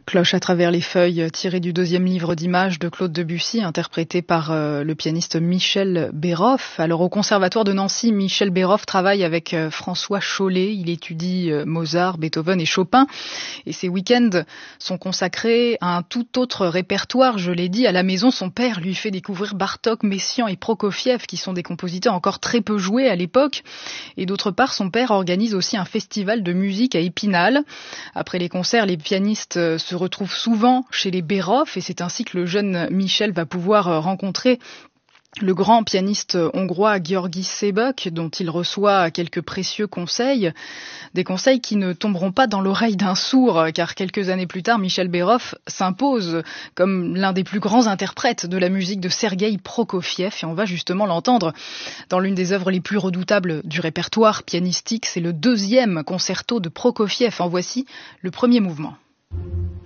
Cloche à travers les feuilles, tiré du deuxième livre d'images de Claude Debussy, interprété par le pianiste Michel Béroff. Alors au Conservatoire de Nancy, Michel Béroff travaille avec François Chollet. Il étudie Mozart, Beethoven et Chopin. Et ses week-ends sont consacrés à un tout autre répertoire. Je l'ai dit, à la maison, son père lui fait découvrir Bartók, Messiaen et Prokofiev, qui sont des compositeurs encore très peu joués à l'époque. Et d'autre part, son père organise aussi un festival de musique à Épinal. Après les concerts, les pianistes se retrouve souvent chez les Béroff et c'est ainsi que le jeune Michel va pouvoir rencontrer le grand pianiste hongrois György Sebök, dont il reçoit quelques précieux conseils, des conseils qui ne tomberont pas dans l'oreille d'un sourd, car quelques années plus tard, Michel Béroff s'impose comme l'un des plus grands interprètes de la musique de Sergueï Prokofiev, et on va justement l'entendre dans l'une des œuvres les plus redoutables du répertoire pianistique, c'est le deuxième concerto de Prokofiev. En voici le premier mouvement.